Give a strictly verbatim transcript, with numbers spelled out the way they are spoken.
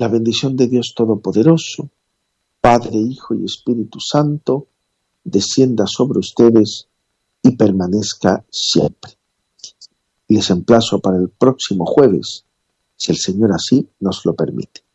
La bendición de Dios Todopoderoso, Padre, Hijo y Espíritu Santo, descienda sobre ustedes y permanezca siempre. Les emplazo para el próximo jueves, si el Señor así nos lo permite.